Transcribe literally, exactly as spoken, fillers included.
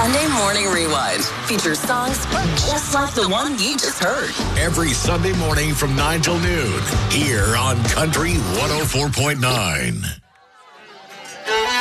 Sunday Morning Rewind features songs just like the one you just heard. Every Sunday morning from nine till noon here on Country one oh four point nine.